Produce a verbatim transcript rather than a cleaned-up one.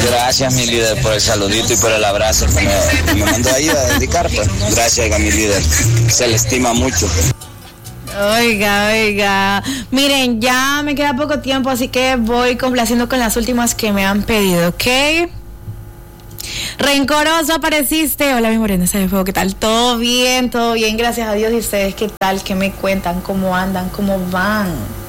Gracias, mi líder, por el saludito y por el abrazo que me, que me mandó ahí a dedicar. Pues. Gracias, mi líder. Se le estima mucho. Oiga, oiga. Miren, ya me queda poco tiempo, así que voy complaciendo con las últimas que me han pedido, ¿ok? Rencoroso apareciste. Hola, mi morena de fuego, ¿qué tal? Todo bien, todo bien, gracias a Dios. ¿Y ustedes qué tal? ¿Qué me cuentan? ¿Cómo andan? ¿Cómo van?